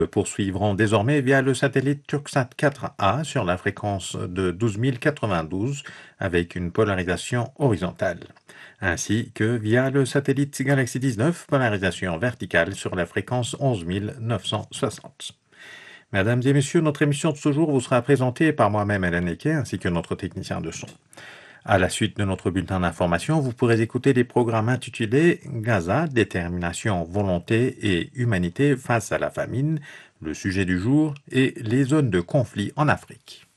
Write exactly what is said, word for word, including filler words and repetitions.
poursuivront désormais via le satellite Turksat quatre A sur la fréquence de douze mille quatre-vingt-douze avec une polarisation horizontale, ainsi que via le satellite Galaxy dix-neuf, polarisation verticale sur la fréquence onze mille neuf cent soixante. Mesdames et messieurs, notre émission de ce jour vous sera présentée par moi-même, Hélène Eke, ainsi que notre technicien de son. À la suite de notre bulletin d'information, vous pourrez écouter des programmes intitulés Gaza, détermination, volonté et humanité face à la famine, le sujet du jour et les zones de conflit en Afrique.